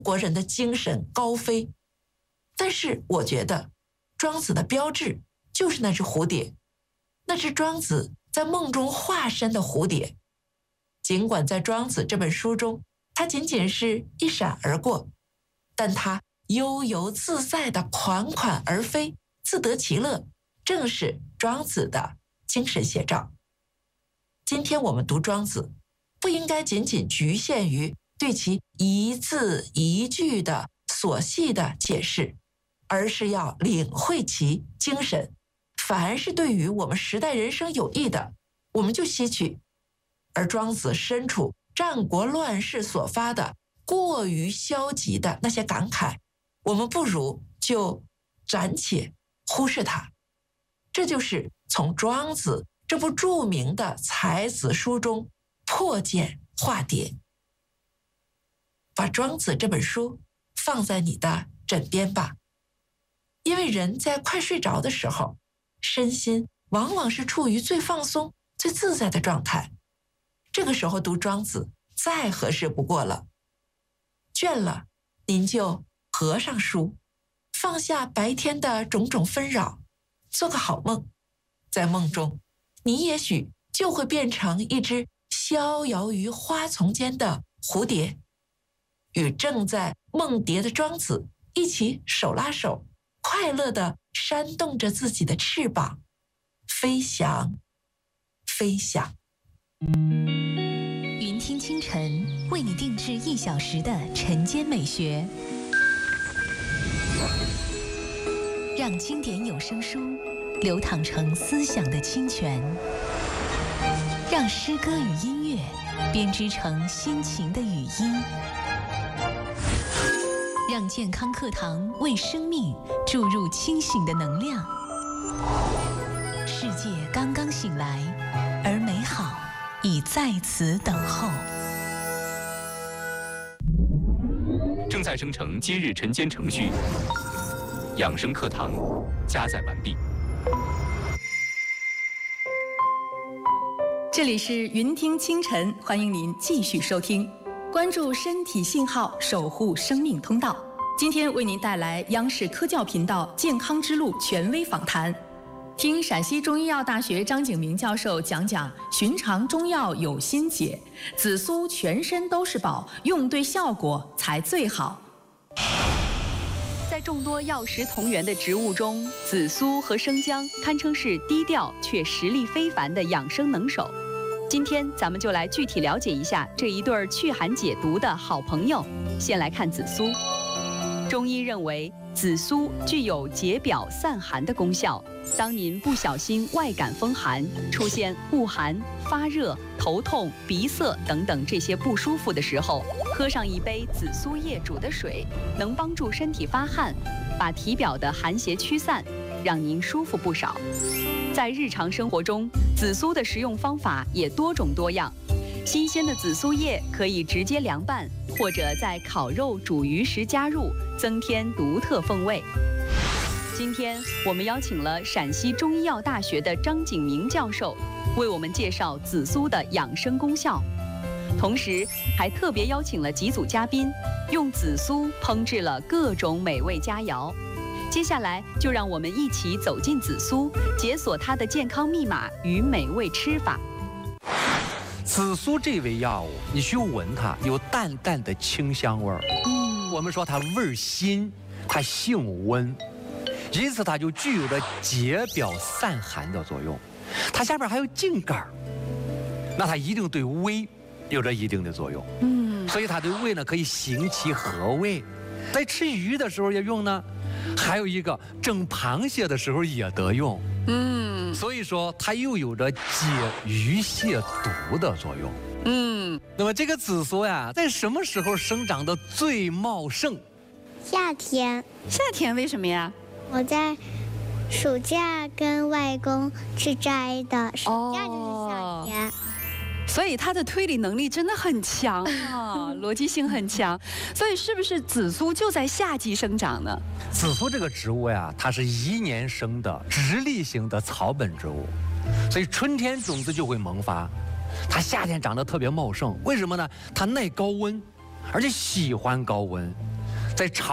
国人的精神高飞。但是我觉得庄子的标志就是那只蝴蝶，那只庄子在梦中化身的蝴蝶。尽管在庄子这本书中，它仅仅是一闪而过，但它悠游自在地款款而飞，自得其乐，正是庄子的精神写照。今天我们读庄子，不应该仅仅局限于对其一字一句的琐细的解释，而是要领会其精神。凡是对于我们时代人生有益的，我们就吸取。而庄子身处战国乱世所发的过于消极的那些感慨，我们不如就暂且忽视它。这就是从庄子这部著名的才子书中破茧化蝶。把庄子这本书放在你的枕边吧，因为人在快睡着的时候，身心往往是处于最放松、最自在的状态。这个时候读庄子再合适不过了。倦了，您就合上书，放下白天的种种纷扰，做个好梦。在梦中，你也许就会变成一只逍遥于花丛间的蝴蝶，与正在梦蝶的庄子一起手拉手，快乐地扇动着自己的翅膀，飞翔，飞翔。 云听清晨为你定制1小时的晨间美学，让经典有声书流淌成思想的清泉，让诗歌与音乐编织成心情的语音，让健康课堂为生命注入清醒的能量。世界刚刚醒来，而美好已在此等候。 正在生成今日晨间程序，养生课堂加载完毕。 这里是云听清晨，欢迎您继续收听，关注身体信号，守护生命通道。今天为您带来央视科教频道健康之路权威访谈，听陕西中医药大学张景明教授讲讲寻常中药有心解，紫苏全身都是宝，用对效果才最好。 在众多药食同源的植物中，紫苏和生姜堪称是低调却实力非凡的养生能手。今天咱们就来具体了解一下这一对祛寒解毒的好朋友。先来看紫苏。中医认为，紫苏具有解表散寒的功效。当您不小心外感风寒，出现恶寒、发热、头痛、鼻塞等等这些不舒服的时候，喝上一杯紫苏叶煮的水，能帮助身体发汗，把体表的寒邪驱散，让您舒服不少。在日常生活中，紫苏的食用方法也多种多样。新鲜的紫苏叶可以直接凉拌，或者在烤肉、煮鱼时加入，增添独特风味。今天我们邀请了陕西中医药大学的张景明教授，为我们介绍紫苏的养生功效，同时还特别邀请了几组嘉宾，用紫苏烹制了各种美味佳肴。接下来就让我们一起走进紫苏，解锁它的健康密码与美味吃法。 紫苏这味药物，你去闻它，有淡淡的清香味儿。我们说它味儿辛，它性温，因此它就具有着解表散寒的作用。它下边还有茎秆，那它一定对胃有着一定的作用。所以它对胃呢可以行其和胃，在吃鱼的时候也用呢。还有一个蒸螃蟹的时候也得用。所以说它又有着解鱼泻毒的作用。那么这个紫苏呀，在什么时候生长的最茂盛？ 夏天。 夏天为什么呀？ 我在暑假跟外公去摘的，暑假就是夏天。 所以他的推理能力真的很强啊，逻辑性很强。所以是不是紫苏就在夏季生长呢？ 紫苏这个植物呀，它是1年生的直立型的草本植物，所以春天种子就会萌发，它夏天长得特别茂盛。为什么呢？它耐高温，而且喜欢高温。 在朝